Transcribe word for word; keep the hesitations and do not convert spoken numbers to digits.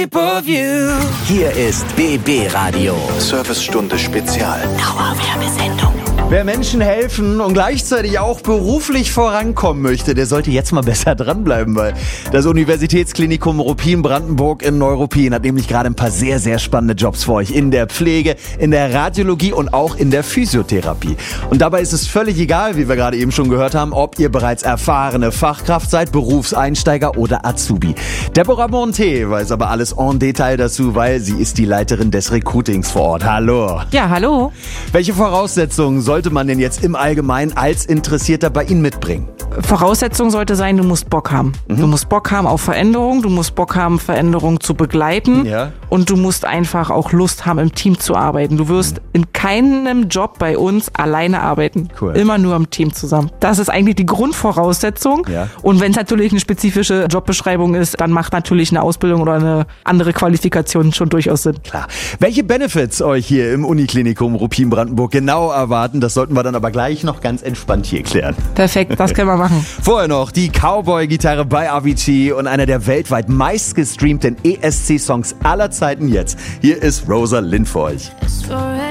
shape of you. Hier ist B B Radio. Servicestunde Spezial. Dauerwerbesendung. Wer Menschen helfen und gleichzeitig auch beruflich vorankommen möchte, der sollte jetzt mal besser dranbleiben, weil das Universitätsklinikum Ruppin-Brandenburg in Neuruppin hat nämlich gerade ein paar sehr, sehr spannende Jobs für euch in der Pflege, in der Radiologie und auch in der Physiotherapie. Und dabei ist es völlig egal, wie wir gerade eben schon gehört haben, ob ihr bereits erfahrene Fachkraft seid, Berufseinsteiger oder Azubi. Deborah Monté weiß aber alles en Detail dazu, weil sie ist die Leiterin des Recruitings vor Ort. Hallo. Ja, hallo. Welche Voraussetzungen sollte man denn jetzt im Allgemeinen als Interessierter bei Ihnen mitbringen? Voraussetzung sollte sein, du musst Bock haben. Mhm. Du musst Bock haben auf Veränderung, du musst Bock haben, Veränderung zu begleiten ja. und du musst einfach auch Lust haben, im Team zu arbeiten. Du wirst mhm. in keinem Job bei uns alleine arbeiten. Cool. Immer nur im Team zusammen. Das ist eigentlich die Grundvoraussetzung. Ja. Und wenn es natürlich eine spezifische Jobbeschreibung ist, dann macht natürlich eine Ausbildung oder eine andere Qualifikation schon durchaus Sinn. Klar. Welche Benefits euch hier im Uniklinikum Ruppin-Brandenburg genau erwarten, das sollten wir dann aber gleich noch ganz entspannt hier klären. Perfekt, das können wir machen. Vorher noch die Cowboy-Gitarre bei Avicii und einer der weltweit meistgestreamten E S C-Songs aller Zeiten jetzt. Hier ist Rosa Lind für euch.